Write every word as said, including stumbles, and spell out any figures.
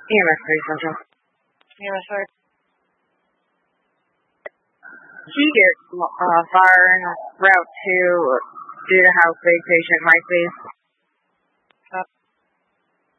E M S three Central. E M S three. He gets uh, fire route two due to house big patient, my please.